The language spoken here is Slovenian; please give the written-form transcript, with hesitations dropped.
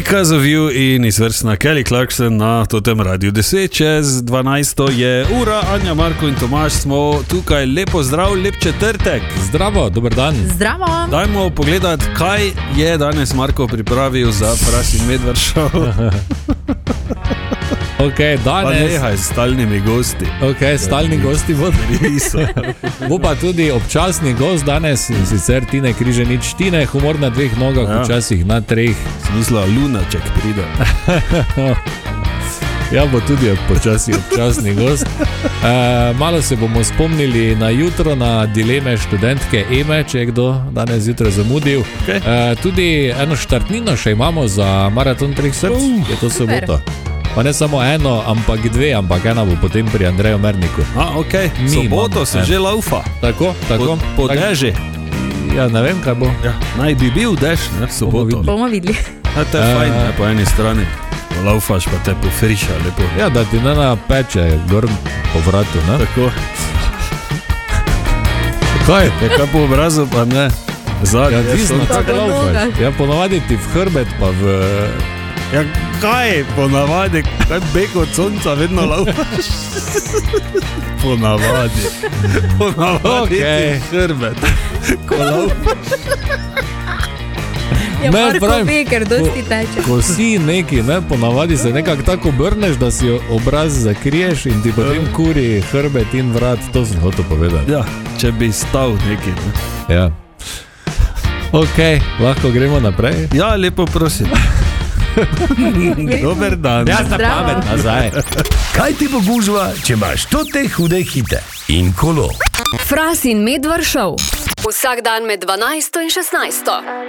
Because of you in izvrstna Kelly Clarkson na totem Radio 10, čez 12 je ura, Anja, Marko in Tomaž smo tukaj, lepo zdrav, lep četrtek. Zdravo, dober dan. Zdravo. Dajmo pogledati, kaj je danes Marko pripravil za Fras in Medved show. Okay, Pa nehaj s stalnimi gosti. Okay, stalni gosti bodo. Bo pa tudi občasni gost danes, in sicer Tine Križanič. Tine, humor na dveh nogah, včasih na treh. Smisla, lunaček pride. Ja, bo tudi počasi občasni gost. Malo se bomo spomnili na jutro, na dileme študentke Eme, če je kdo danes zjutraj zamudil. Tudi eno štartnino še imamo za maraton treh src, je to soboto. Pa ne samo eno, ampak dve, ampak ena bo potem pri Andreju Merniku. Soboto se že laufa. Tako. Po deži. Ja, ne vem, kaj bo. Ja, naj bi bil dež, ne, soboto. Bomo videli. To je fajn, ne, po eni strani. Laufaš pa te pofriša, lepo. Ja, da ti ne napeče gor po vratu, ne? Tako. Kaj? Kaj po obrazu, pa ne. Zadnje. Ja, visno, tako laufaš. Ja, ponovadi ti v hrbet, pa v... Ja, kaj ponavadi, kaj beg od sonca vedno laufaš? Ponavadi ti hrbet, ko laufaš. Ja, Marko ve, ker dosti teče. Ko si neki, ne, ponavadi se nekako tako obrneš, da si obraz zakriješ in ti potem kuri hrbet in vrat, to sem hotel povedati. Ja, če bi stal neki, ne. Ja. Ok, lahko gremo naprej? Ja, lepo prosim. Dober dan. Ja, sta pamet nazaj. Kaj ti bo gužva, če imaš tote hude hite in kolo? Fras in Medved show. Vsak dan med 12 in 16.